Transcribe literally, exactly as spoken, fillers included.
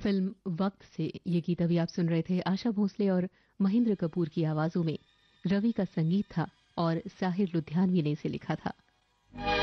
Film वक्त से ये गीत अभी आप सुन रहे थे आशा भोसले और महेंद्र कपूर की आवाजों में। रवि का संगीत था और साहिर लुधियानवी ने इसे लिखा था।